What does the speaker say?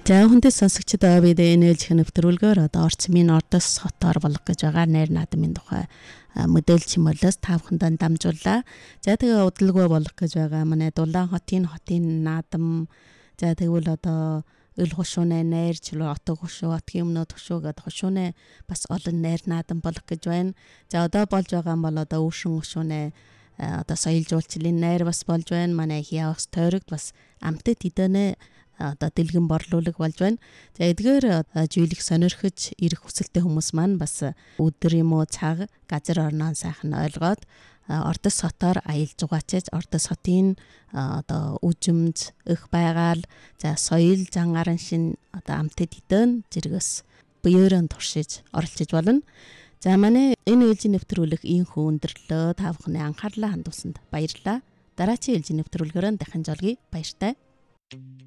За хүнтэй сонсогчдод бид энэ ээлжих нэвтрүүлгээр одоо Орцмын Ордос хотоор болох гэж байгаа найр наадмын тухай мэдээлэл чимэрлээс та бүхэндээ дамжууллаа. За тэгээ удалгүй болох гэж байгаа манай Дулаан хотын наадам. За тэгвэл одоо ил хушууны найрч отог хушуу, отгийн өмнөд хушуу гэдэг хушууны бас олон найр наадам болох гэж байна. За одоо болж байгаа юм бол одоо өвшин хушууны одоо соёл жуулчлалын найр бас болж байна. Манай Хиавс тойрогт бас амтд эдэнэ одоо дэлгэн борлуулаг болж байна. За эдгээр жийлэх сонирхож ирэх хүсэлтэй хүмүүс маань бас өдөр юм уу цаг газар орноо сайхан ойлгоод Ордос хотоор аялж угаачиж Ордос хотын одоо үжимж өх байгаал за соёл зангарын шин одоо амтд эдэн зэрэгс биеэрэн туршиж оролцож болно. За манай энэ ээлжийн нэвтрүүлэг ийхүү өндөрлөө. Та бүхний анхаарлаа хандуулсанд баярлалаа. Дараагийн ээлжийн нэвтрүүлгээр дахин жолгий баяртай.